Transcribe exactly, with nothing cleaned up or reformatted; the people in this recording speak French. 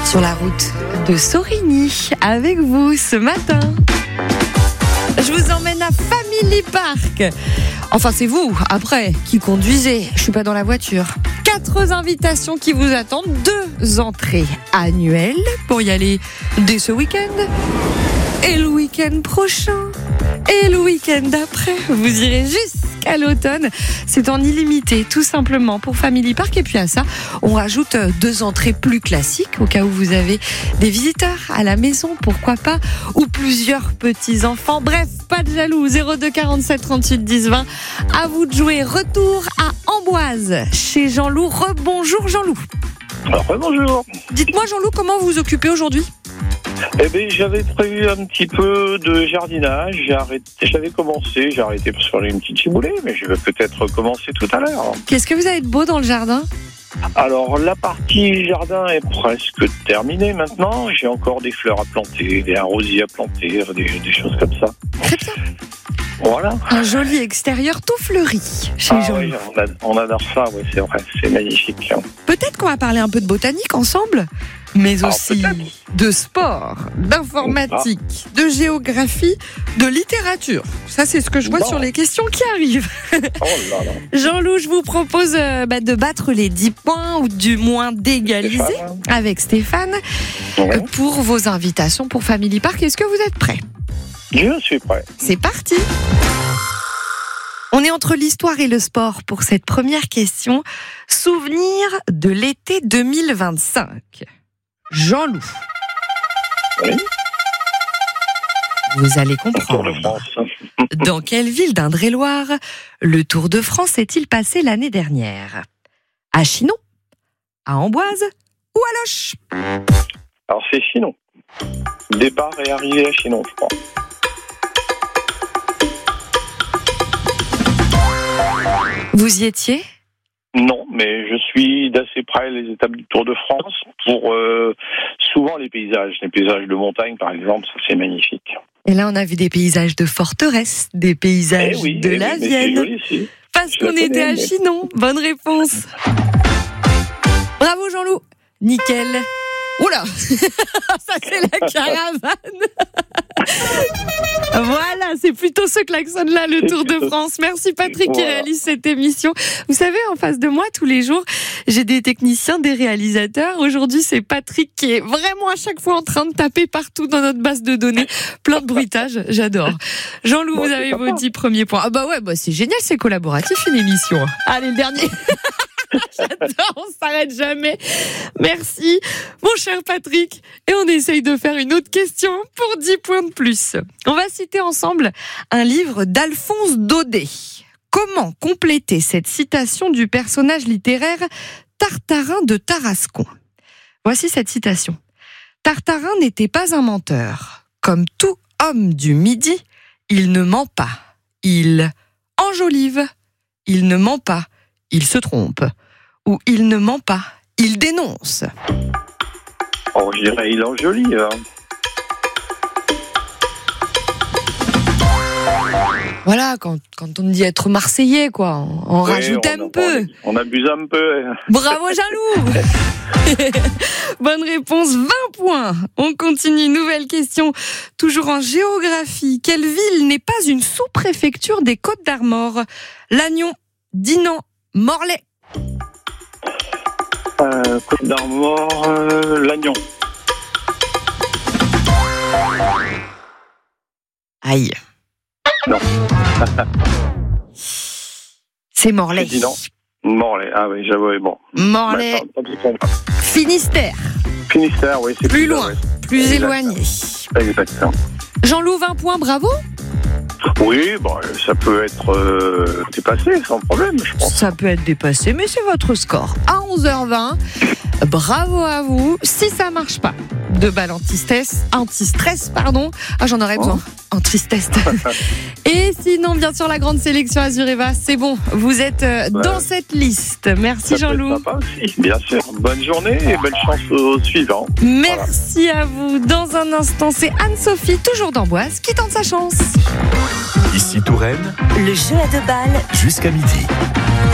sur la route de Sorigny avec vous ce matin. Je vous emmène à Family Park. Enfin, c'est vous, après, qui conduisez. Je suis pas dans la voiture. Quatre invitations qui vous attendent. Deux entrées annuelles pour y aller dès ce week-end. Et le week-end prochain. Et le week-end d'après. Vous irez jusqu'à l'automne. C'est en illimité, tout simplement, pour Family Park. Et puis à ça, on rajoute deux entrées plus classiques, au cas où vous avez des visiteurs à la maison, pourquoi pas, ou plusieurs petits-enfants. Bref, pas de jaloux. zéro deux quarante-sept trente-huit dix vingt. À vous de jouer. Retour à Amboise, chez Jean-Loup. Rebonjour Jean-Loup. Alors, bonjour. Dites-moi Jean-Loup, comment vous vous occupez aujourd'hui ? Eh bien, j'avais prévu un petit peu de jardinage. J'ai arrêté, j'avais commencé, j'ai arrêté pour faire une petite ciboulée, mais je vais peut-être recommencer tout à l'heure. Qu'est-ce que vous avez de beau dans le jardin ? Alors, la partie jardin est presque terminée maintenant. J'ai encore des fleurs à planter, des rosiers à planter, des, des choses comme ça. Très bien. Voilà. Un joli extérieur tout fleuri chez Ah Jean-Loup. oui, on, a, on adore ça, oui, c'est vrai, c'est magnifique. Peut-être qu'on va parler un peu de botanique ensemble, mais Alors, aussi peut-être. de sport, d'informatique, de géographie, de littérature. Ça, c'est ce que je vois Bon. sur les questions qui arrivent. Oh là là. Jean-Loup, je vous propose euh, bah, de battre les dix points, ou du moins d'égaliser Stéphane. avec Stéphane Ouais. euh, pour vos invitations pour Family Park. Est-ce que vous êtes prêts ? Je suis prêt. C'est parti. On est entre l'histoire et le sport pour cette première question. Souvenir de l'été deux mille vingt-cinq. Jean-Loup. Oui. Vous allez Tour de comprendre. France. Dans quelle ville d'Indre-et-Loire le Tour de France est-il passé l'année dernière ? À Chinon, à Amboise ou à Loches ? Alors, c'est Chinon. Départ et arrivée à Chinon, je crois. Vous y étiez ? Non, mais je suis d'assez près les étapes du Tour de France pour euh, souvent les paysages. Les paysages de montagne, par exemple, ça c'est magnifique. Et là, on a vu des paysages de forteresse, des paysages Eh oui, de eh la oui, mais c'est Vienne. joli ici. Parce Je la qu'on était connais, à mais- Chinon. Bonne réponse. Bravo Jean-Loup. Nickel. Oula, ça c'est la caravane. Voilà, c'est plutôt ce klaxon-là, le C'est Tour de plutôt- France. Merci Patrick qui Voilà. réalise cette émission. Vous savez, en face de moi, tous les jours, j'ai des techniciens, des réalisateurs. Aujourd'hui, c'est Patrick qui est vraiment à chaque fois en train de taper partout dans notre base de données. Plein de bruitage, j'adore. Jean-Loup, Bon, vous c'est avez sympa. vos dix premiers points. Ah bah ouais, bah c'est génial, c'est collaboratif une émission. Allez, le dernier. J'adore, on s'arrête jamais. Merci, mon cher Patrick. Et on essaye de faire une autre question pour dix points de plus. On va citer ensemble un livre d'Alphonse Daudet. Comment compléter cette citation du personnage littéraire Tartarin de Tarascon ? Voici cette citation. Tartarin n'était pas un menteur. Comme tout homme du Midi, il ne ment pas. Il enjolive. Il ne ment pas. Il se trompe. Ou il ne ment pas. Il dénonce. Oh, je dirais, il est joli. Hein. Voilà, quand, quand on dit être marseillais, quoi, on, on Oui, rajoute on, un peu. On, on abuse un peu. Bravo Jaloux. Bonne réponse, vingt points. On continue, nouvelle question, toujours en géographie. Quelle ville n'est pas une sous-préfecture des Côtes-d'Armor ? Lannion, Dinan, Morlaix. Euh, Côte d'Armor, euh, Lannion. Aïe. Non. C'est Morlaix. J'ai dit non. Morlaix, ah oui, j'avoue, bon. Morlaix, Bah, tant pis pour moi. Finistère, Finistère, oui, c'est plus plus loin, ouais. plus Exact. éloigné. Exactement. Jean-Loup, vingt points, bravo. Oui, bon, ça peut être euh, dépassé sans problème, je pense. Ça peut être dépassé, mais c'est votre score. À onze heures vingt, bravo à vous. Si ça marche pas, deux balles anti-stress, anti-stress, pardon. Ah, j'en aurais besoin. Anti-stress. Et sinon, bien sûr, la grande sélection Azureva, c'est bon. Vous êtes euh, Ouais. dans cette liste. Merci Ça peut être Jean-Loup. sympa aussi, bien sûr. Bonne journée et bonne chance aux suivants. Merci à vous. Dans un instant, c'est Anne-Sophie, toujours d'Amboise, qui tente sa chance. Ici Touraine, Le jeu à deux balles jusqu'à midi.